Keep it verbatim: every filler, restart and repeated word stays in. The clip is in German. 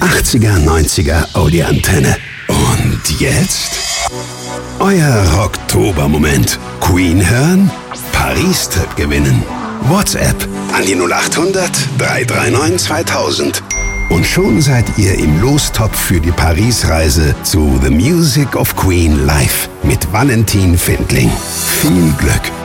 achtziger, neunziger Audi-Antenne. Und jetzt? Euer Rocktober-Moment. Queen hören? Paris-Trip gewinnen. WhatsApp an die null acht hundert, drei drei neun, zweitausend. Und schon seid ihr im Lostopf für die Paris-Reise zu The Music of Queen live mit Valentin Findling. Viel Glück!